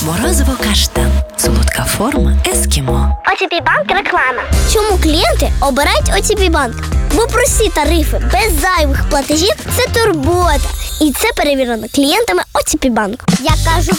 Морозиво каштан. Солодка форма ескімо. ОТП Банк реклама. Чому клієнти обирають ОТП Банк? Бо прості тарифи без зайвих платежів – це турбота. І це перевірено клієнтами ОТП Банку. Я кажу